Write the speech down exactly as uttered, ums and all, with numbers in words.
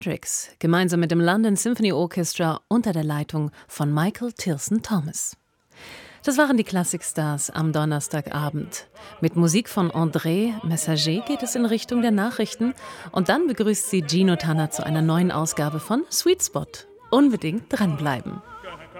Hendrix, gemeinsam mit dem London Symphony Orchestra unter der Leitung von Michael Tilson Thomas. Das waren die Klassikstars am Donnerstagabend. Mit Musik von André Messager geht es in Richtung der Nachrichten und dann begrüßt sie Gino Tanner zu einer neuen Ausgabe von Sweet Spot. Unbedingt dranbleiben.